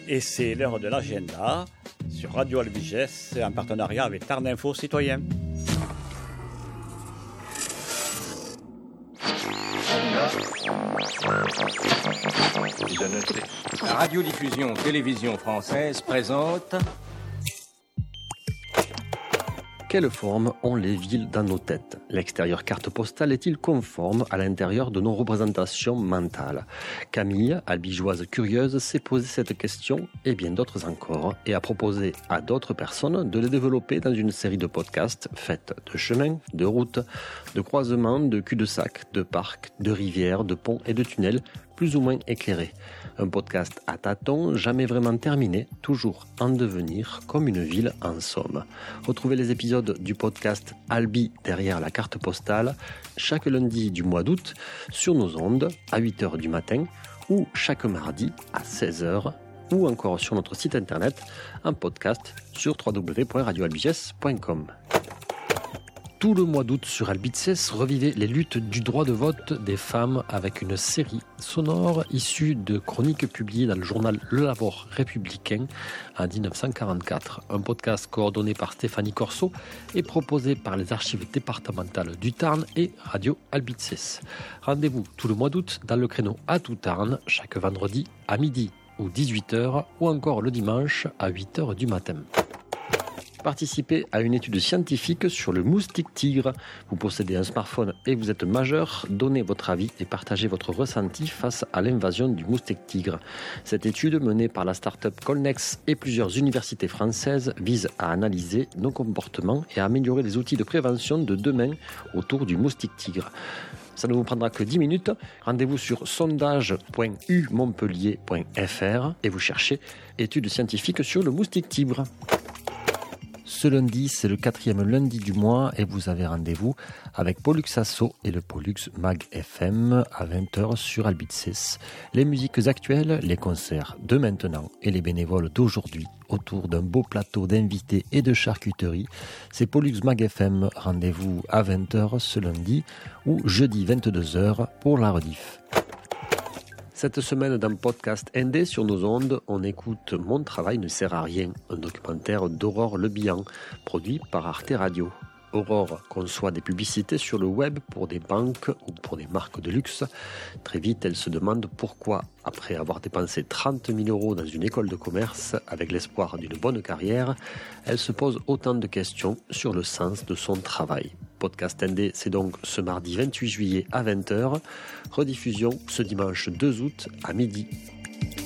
Et c'est l'heure de l'agenda sur Radio Albigès en partenariat avec Tarn Info Citoyen. La radiodiffusion télévision française présente... Quelle forme ont les villes dans nos têtes ? L'extérieur carte postale est-il conforme à l'intérieur de nos représentations mentales ? Camille, albigeoise curieuse, s'est posé cette question et bien d'autres encore et a proposé à d'autres personnes de les développer dans une série de podcasts faits de chemins, de routes, de croisements, de cul-de-sac, de parcs, de rivières, de ponts et de tunnels plus ou moins éclairés. Un podcast à tâtons, jamais vraiment terminé, toujours en devenir, comme une ville en somme. Retrouvez les épisodes du podcast Albi derrière la carte postale chaque lundi du mois d'août sur nos ondes à 8h du matin ou chaque mardi à 16h ou encore sur notre site internet en podcast sur www.radioalbiges.com. Tout le mois d'août sur Albizès, revivez les luttes du droit de vote des femmes avec une série sonore issue de chroniques publiées dans le journal Le Labor républicain en 1944. Un podcast coordonné par Stéphanie Corso et proposé par les archives départementales du Tarn et Radio Albizès. Rendez-vous tout le mois d'août dans le créneau À tout Tarn, chaque vendredi à midi ou 18h ou encore le dimanche à 8h du matin. Participez à une étude scientifique sur le moustique tigre. Vous possédez un smartphone et vous êtes majeur, donnez votre avis et partagez votre ressenti face à l'invasion du moustique tigre. Cette étude menée par la start-up Colnex et plusieurs universités françaises vise à analyser nos comportements et à améliorer les outils de prévention de demain autour du moustique tigre. Ça ne vous prendra que 10 minutes. Rendez-vous sur sondage.umontpellier.fr et vous cherchez études scientifiques sur le moustique tigre. Ce lundi, c'est le 4e lundi du mois et vous avez rendez-vous avec Pollux Asso et le Pollux Mag FM à 20h sur Albizès. Les musiques actuelles, les concerts de maintenant et les bénévoles d'aujourd'hui autour d'un beau plateau d'invités et de charcuterie. C'est Pollux Mag FM, rendez-vous à 20h ce lundi ou jeudi 22h pour la rediff. Cette semaine, dans Podcast ND sur nos ondes, on écoute Mon travail ne sert à rien, un documentaire d'Aurore Lebihan, produit par Arte Radio. Aurore conçoit des publicités sur le web pour des banques ou pour des marques de luxe. Très vite, elle se demande pourquoi, après avoir dépensé 30 000 € dans une école de commerce avec l'espoir d'une bonne carrière, elle se pose autant de questions sur le sens de son travail. Podcast ND, c'est donc ce mardi 28 juillet à 20h. Rediffusion ce dimanche 2 août à midi.